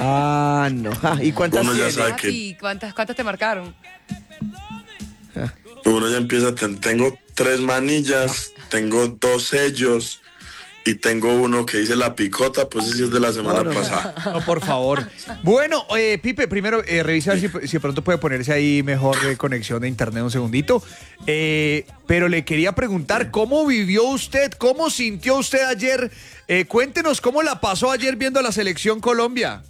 Ah, no. ¿Y cuántas Uno ya tiene? sabe que ¿Y cuántas te marcaron? uno ya empieza, tengo 3 manillas, tengo 2 sellos y tengo uno que dice la picota, pues ese es de la semana pasada. No, por favor. Bueno, Pipe, primero revisa si de pronto puede ponerse ahí mejor conexión de internet un segundito. Pero le quería preguntar, ¿cómo vivió usted? ¿Cómo sintió usted ayer? Cuéntenos cómo la pasó ayer viendo a la selección Colombia.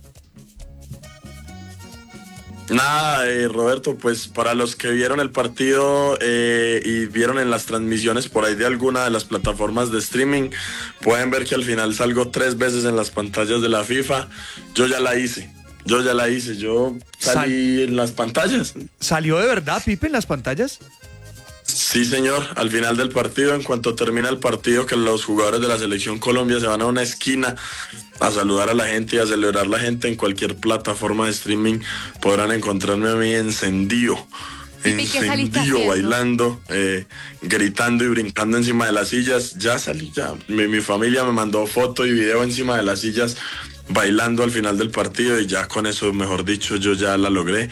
Nada, Roberto, pues para los que vieron el partido y vieron en las transmisiones por ahí de alguna de las plataformas de streaming, pueden ver que al final salgo 3 veces en las pantallas de la FIFA. Yo ya la hice, yo salí en las pantallas. ¿Salió de verdad, Pipe, en las pantallas? Sí, señor, al final del partido, en cuanto termina el partido, que los jugadores de la selección Colombia se van a una esquina a saludar a la gente y a celebrar la gente en cualquier plataforma de streaming, podrán encontrarme a mí encendido, bailando, gritando y brincando encima de las sillas. Ya salí, ya. Mi familia me mandó foto y video encima de las sillas, bailando al final del partido, y ya con eso, mejor dicho, yo ya la logré.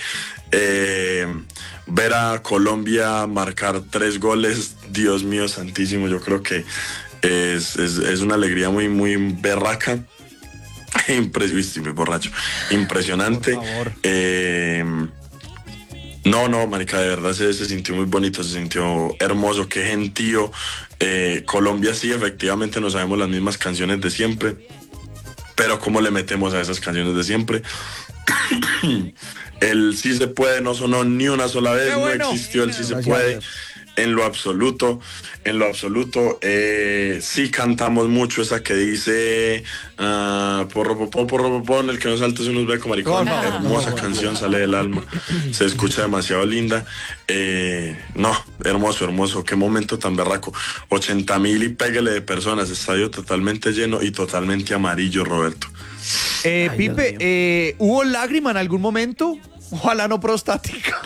Ver a Colombia marcar 3 goles, Dios mío santísimo, yo creo que es una alegría muy, muy berraca. Estoy borracho. Impresionante. Por favor. No, marica, de verdad se sintió muy bonito, se sintió hermoso, qué gentío. Colombia sí, efectivamente no sabemos las mismas canciones de siempre, pero cómo le metemos a esas canciones de siempre. El sí se puede no sonó ni una sola vez, bueno. No existió el sí se puede en lo absoluto. Sí cantamos mucho esa que dice porro popón, el que no salta se nos ve como maricón. Hermosa canción, sale del alma, se escucha demasiado linda. Hermoso, qué momento tan berraco. 80,000 y pégale de personas, estadio totalmente lleno y totalmente amarillo, Roberto. Pipe, ¿hubo lágrima en algún momento? Ojalá no prostática.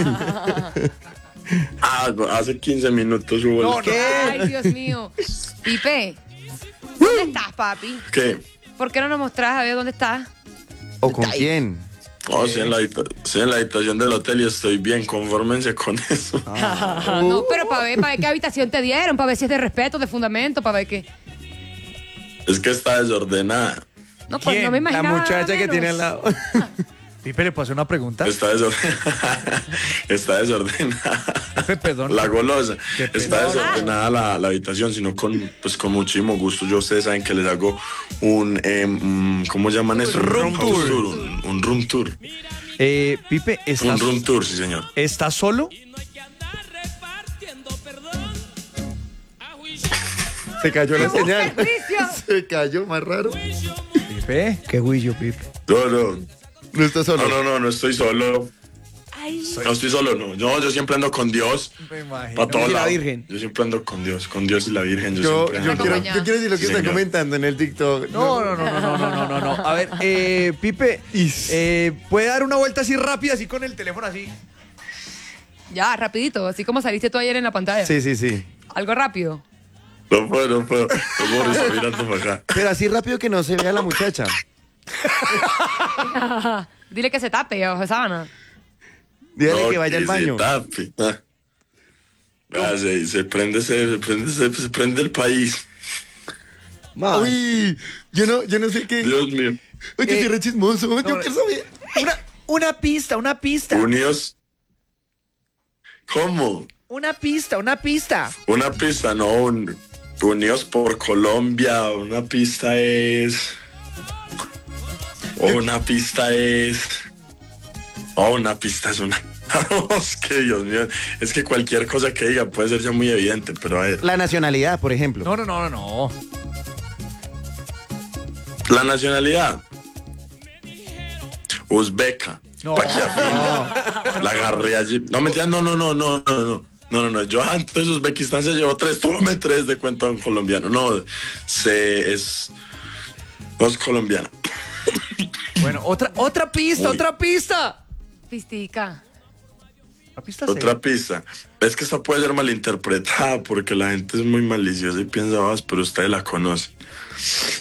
Hace 15 minutos hubo Ay, Dios mío. Pipe, ¿dónde estás, papi? ¿Qué? ¿Por qué no nos mostrás a ver dónde estás? ¿O con quién? Estoy en la habitación del hotel y estoy bien, confórmense con eso. No, pero para ver qué habitación te dieron, para ver si es de respeto, de fundamento, para ver qué. Es que está desordenada. No, pues no me imaginaba. La muchacha que tiene al lado. Pipe, ¿le pasó una pregunta? Está desordenada. Pipe, perdón. La golosa. Está desordenada la habitación, sino con muchísimo gusto. Ustedes saben que les hago un ¿cómo llaman eso? Room tour. Un room tour. Pipe, Un room tour, sí, señor. ¿Estás solo? Se cayó la señal. Servicio. Se cayó, más raro. Pipe, qué huillo, Pipe. No estás solo. No estoy solo. Ay. No estoy solo, no. Yo siempre ando con Dios. Me imagino. Para todos Y la lados. Virgen. Yo siempre ando con Dios y la Virgen. Yo siempre ando. quiero decir lo que Sí, está señor. comentando en el TikTok. No. A ver, Pipe, ¿puede dar una vuelta así rápida, así con el teléfono así? Ya, rapidito, así como saliste tú ayer en la pantalla. Sí. Algo rápido. No puedo. Estoy mirando para acá. Pero así rápido que no se vea la muchacha. Dile que se tape bajo sábana. Dígale que vaya al baño. Se prende el país. Uy, yo no sé qué. Dios mío. Oye, qué re chismoso. Yo quiero saber. Una pista. Unidos. ¿Cómo? Una pista. Una pista, no. Unidos por Colombia. Una pista es. Una pista es una. Es que Dios mío. Es que cualquier cosa que diga puede ser ya muy evidente, pero a ver. La nacionalidad, por ejemplo. No. La nacionalidad. Uzbeca. No. La agarré allí. No, mentira, no. Yo antes Uzbekistán se llevó 3, tome 3 de cuenta a un colombiano. No es colombiana. Bueno, otra pista. Pistica. Otra pista. Es que esta puede ser malinterpretada porque la gente es muy maliciosa y piensa, pero ustedes la conocen.